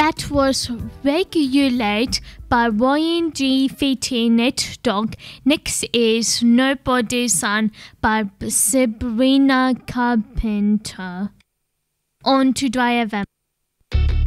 that was regulated by Ryan G. Fitty Net Dog. Next is Nobody's Son by Sabrina Carpenter. On to Dry FM.